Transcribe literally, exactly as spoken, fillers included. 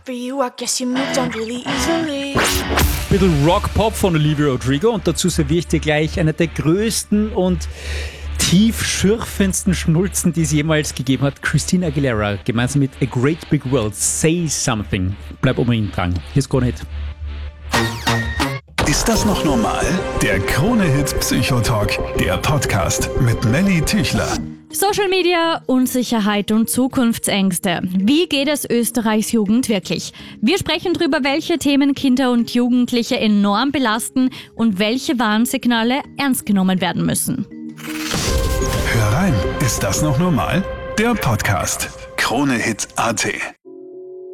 for you, I guess you moved on really easily. Bisschen Rock-Pop von Olivia Rodrigo und dazu serviere ich dir gleich eine der größten und tiefschürfendsten Schnulzen, die es jemals gegeben hat. Christina Aguilera, gemeinsam mit A Great Big World, Say Something. Bleib unbedingt dran. Hier ist Krone-Hit. Ist das noch normal? Der Krone-Hit Psychotalk, der Podcast mit Nelly Tüchler. Social Media, Unsicherheit und Zukunftsängste. Wie geht es Österreichs Jugend wirklich? Wir sprechen darüber, welche Themen Kinder und Jugendliche enorm belasten und welche Warnsignale ernst genommen werden müssen. Hör rein, ist das noch normal? Der Podcast. Krone-Hit Punkt at.